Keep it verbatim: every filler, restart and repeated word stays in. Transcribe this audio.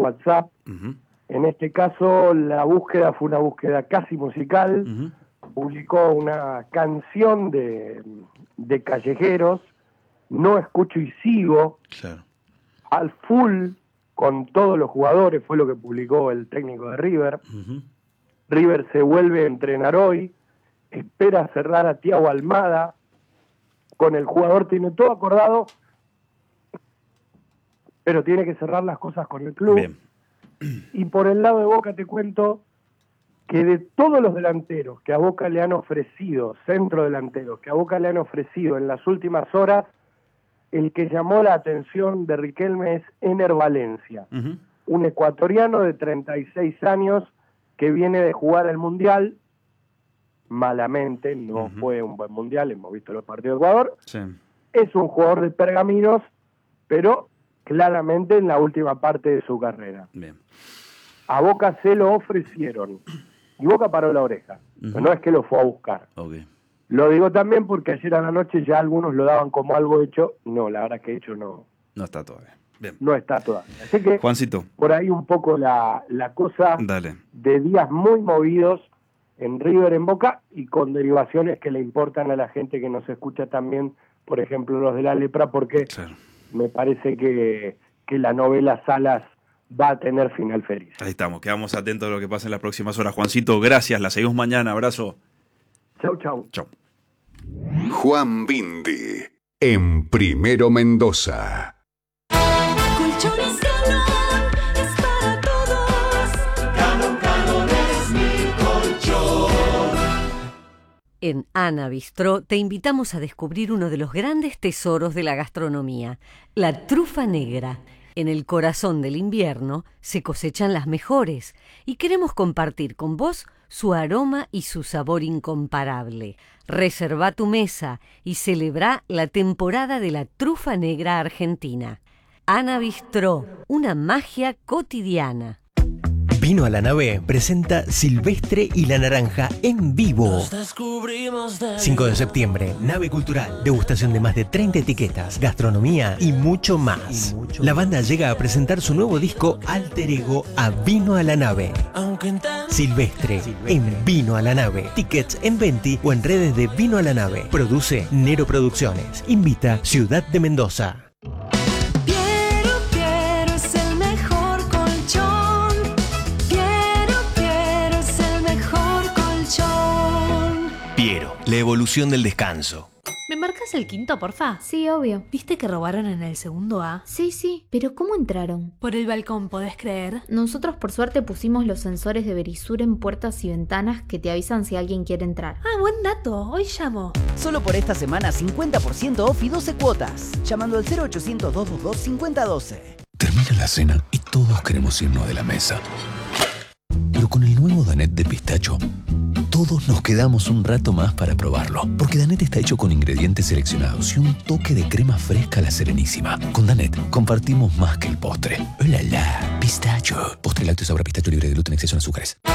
WhatsApp. Uh-huh. En este caso, la búsqueda fue una búsqueda casi musical. Uh-huh. Publicó una canción de, de Callejeros, No escucho y sigo, Claro. al full con todos los jugadores, fue lo que publicó el técnico de River. Uh-huh. River se vuelve a entrenar hoy, espera cerrar a Thiago Almada, con el jugador tiene todo acordado, pero tiene que cerrar las cosas con el club. Bien. Y por el lado de Boca te cuento que de todos los delanteros que a Boca le han ofrecido, centro delanteros, que a Boca le han ofrecido en las últimas horas, el que llamó la atención de Riquelme es Ener Valencia, Uh-huh. un ecuatoriano de treinta y seis años que viene de jugar el Mundial, malamente, no Uh-huh. fue un buen Mundial, hemos visto los partidos de Ecuador, Sí. es un jugador de pergaminos, pero claramente en la última parte de su carrera. Bien. A Boca se lo ofrecieron, y Boca paró la oreja, Uh-huh. no es que lo fue a buscar. Ok. Lo digo también porque ayer a la noche ya algunos lo daban como algo hecho, no, la verdad que hecho no, No está todavía. Bien. no está todavía. Así que Juancito, por ahí un poco la, la cosa dale. de días muy movidos en River, en Boca, y con derivaciones que le importan a la gente que nos escucha también, por ejemplo, los de la lepra, porque Claro. me parece que, que la novela Salas va a tener final feliz. Ahí estamos, quedamos atentos a lo que pasa en las próximas horas. Juancito, gracias, la seguimos mañana, abrazo. Chau, chau. Chau. Juan Bindi en Primero Mendoza. Colchones Galón es para todos. Galón, Galón es mi colchón. En Ana Bistró te invitamos a descubrir uno de los grandes tesoros de la gastronomía, la trufa negra. En el corazón del invierno se cosechan las mejores y queremos compartir con vos su aroma y su sabor incomparable. Reserva tu mesa y celebra la temporada de la trufa negra argentina. Ana Bistró, una magia cotidiana. Vino a la Nave presenta Silvestre y la Naranja en vivo. cinco de septiembre, Nave Cultural, degustación de más de treinta etiquetas, gastronomía y mucho más. Y mucho la banda llega a presentar su nuevo disco Alter Ego a Vino a la Nave. Silvestre, Silvestre en Vino a la Nave. Tickets en Venti o en redes de Vino a la Nave. Produce Nero Producciones. Invita Ciudad de Mendoza. Piero, la evolución del descanso. ¿Me marcas el quinto, porfa? Sí, obvio. ¿Viste que robaron en el segundo A? Sí, sí, pero ¿cómo entraron? Por el balcón, ¿podés creer? Nosotros por suerte pusimos los sensores de Verisur en puertas y ventanas que te avisan si alguien quiere entrar. Ah, buen dato, hoy llamo. Solo por esta semana cincuenta por ciento off y doce cuotas. Llamando al cero ochocientos, doscientos veintidós, cincuenta doce. Termina la cena y todos queremos irnos de la mesa. Pero con el nuevo Danet de pistacho, todos nos quedamos un rato más para probarlo. Porque Danet está hecho con ingredientes seleccionados y un toque de crema fresca a la Serenísima. Con Danet compartimos más que el postre. ¡Oh, la, la! Pistacho. Postre lácteo sabor a pistacho libre de gluten, exceso en azúcares.